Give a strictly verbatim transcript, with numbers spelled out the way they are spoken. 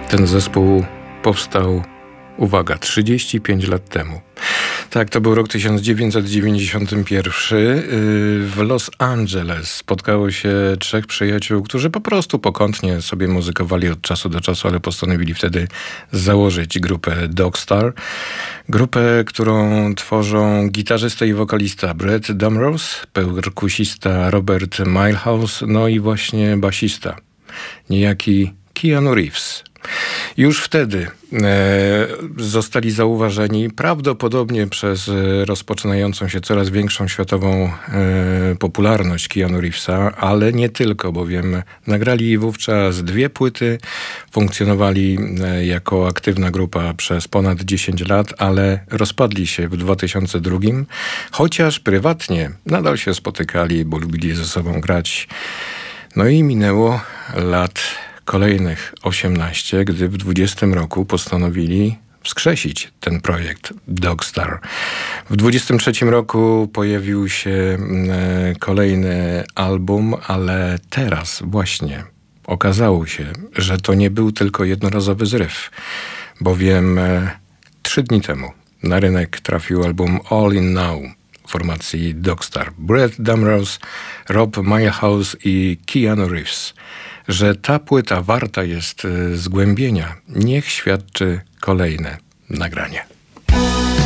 Ten zespół powstał, uwaga, trzydzieści pięć lat temu. Tak, to był rok tysiąc dziewięćset dziewięćdziesiąty pierwszy. W Los Angeles spotkało się trzech przyjaciół, którzy po prostu pokątnie sobie muzykowali od czasu do czasu, ale postanowili wtedy założyć grupę Dogstar. Grupę, którą tworzą gitarzysta i wokalista Brett Dumrose, perkusista Robert Milehouse, no i właśnie basista, niejaki Keanu Reeves. Już wtedy e, zostali zauważeni prawdopodobnie przez rozpoczynającą się coraz większą światową e, popularność Keanu Reevesa, ale nie tylko, bowiem nagrali wówczas dwie płyty, funkcjonowali e, jako aktywna grupa przez ponad dziesięć lat, ale rozpadli się w dwa tysiące drugim, chociaż prywatnie nadal się spotykali, bo lubili ze sobą grać. No i minęło lat kolejnych osiemnaście, gdy w dwudziestym roku postanowili wskrzesić ten projekt Dogstar. W dwudziestym trzecim roku pojawił się e, kolejny album, ale teraz właśnie okazało się, że to nie był tylko jednorazowy zryw, bowiem e, trzy dni temu na rynek trafił album All In Now formacji Dogstar. Brett Dumrose, Rob Milehouse i Keanu Reeves. Że ta płyta warta jest zgłębienia, niech świadczy kolejne nagranie.